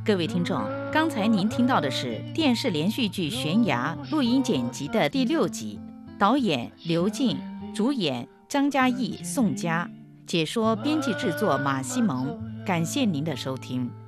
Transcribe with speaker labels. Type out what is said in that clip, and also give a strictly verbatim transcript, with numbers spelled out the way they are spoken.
Speaker 1: 各位听众，刚才您听到的是电视连续剧《悬崖》录音剪辑的第六集，导演刘静，主演张嘉译、宋佳，解说编辑制作马西蒙。感谢您的收听。